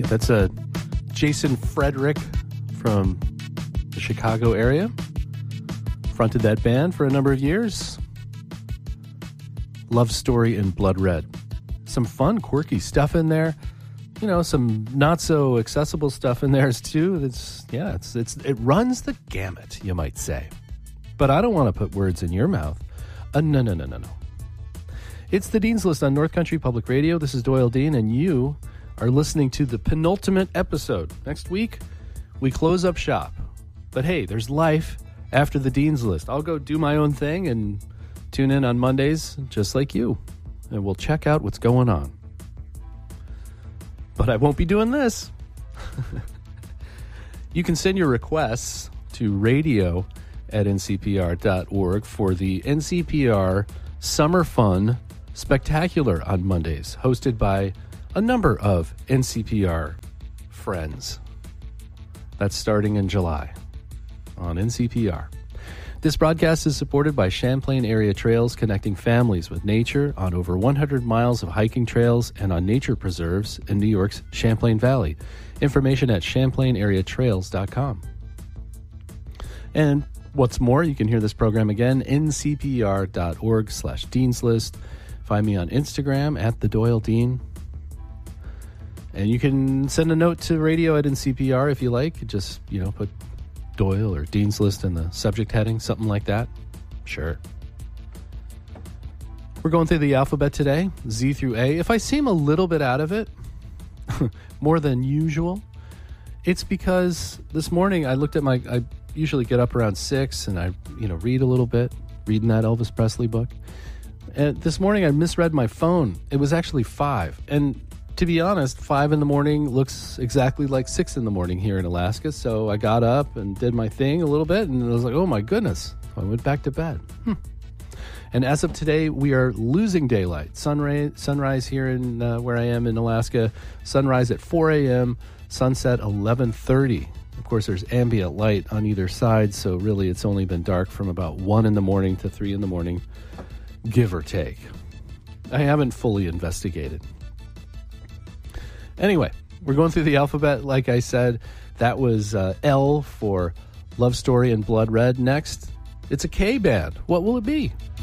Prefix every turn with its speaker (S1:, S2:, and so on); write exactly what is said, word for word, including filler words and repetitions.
S1: That's a Jason Frederick from the Chicago area. Fronted that band for a number of years. Love Story in Blood Red. Some fun, quirky stuff in there. You know, some not so accessible stuff in there too. It's yeah, it's it's it runs the gamut, you might say. But I don't want to put words in your mouth. Uh, no, no, no, no, no. It's the Dean's List on North Country Public Radio. This is Doyle Dean, and you are listening to the penultimate episode. Next week, we close up shop. But hey, there's life after the Dean's List. I'll go do my own thing and tune in on Mondays, just like you. And we'll check out what's going on. But I won't be doing this. You can send your requests to radio at n c p r dot org for the N C P R Summer Fun Spectacular on Mondays, hosted by a number of N C P R friends. That's starting in July on N C P R. This broadcast is supported by Champlain Area Trails, connecting families with nature on over one hundred miles of hiking trails and on nature preserves in New York's Champlain Valley. Information at champlain area trails dot com. And what's more, you can hear this program again, n c p r dot org slash Dean's List. Find me on Instagram at the Doyle Dean. And you can send a note to radio at N C P R if you like. Just, you know, put Doyle or Dean's List in the subject heading, something like that. Sure. We're going through the alphabet today, Z through A. If I seem a little bit out of it, more than usual, it's because this morning I looked at my, I usually get up around six and I, you know, read a little bit, reading that Elvis Presley book. And this morning I misread my phone. It was actually five. And to be honest, five in the morning looks exactly like six in the morning here in Alaska. So I got up and did my thing a little bit, and I was like, oh my goodness. I went back to bed. Hmm. And as of today, we are losing daylight. Sunrise, sunrise here in uh, where I am in Alaska, sunrise at four a.m., sunset eleven thirty. Of course, there's ambient light on either side, so really it's only been dark from about one in the morning to three in the morning, give or take. I haven't fully investigated. Anyway, we're going through the alphabet. Like I said, that was uh, L for Love Story in Blood Red. Next, it's a K band. What will it be?